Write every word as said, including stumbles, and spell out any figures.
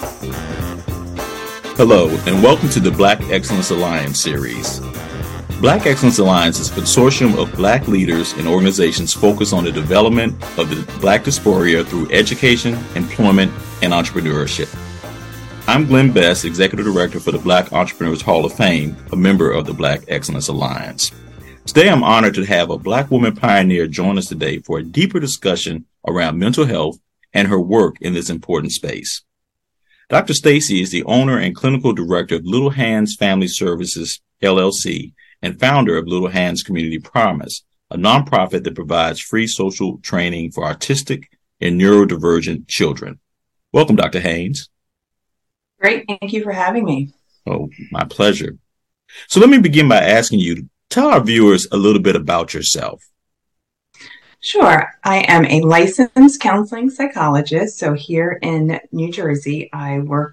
Hello, and welcome to the Black Excellence Alliance series. Black Excellence Alliance is a consortium of Black leaders and organizations focused on the development of the Black diaspora through education, employment, and entrepreneurship. I'm Glenn Best, Executive Director for the Black Entrepreneurs Hall of Fame, a member of the Black Excellence Alliance. Today, I'm honored to have a Black woman pioneer join us today for a deeper discussion around mental health and her work in this important space. Doctor Stacy is the owner and clinical director of Little Hands Family Services, L L C, and founder of Little Hands Community Promise, a nonprofit that provides free social training for autistic and neurodivergent children. Welcome, Doctor Haynes. Great. Thank you for having me. Oh, my pleasure. So let me begin by asking you to tell our viewers a little bit about yourself. Sure. I am a licensed counseling psychologist. So here in New Jersey, I work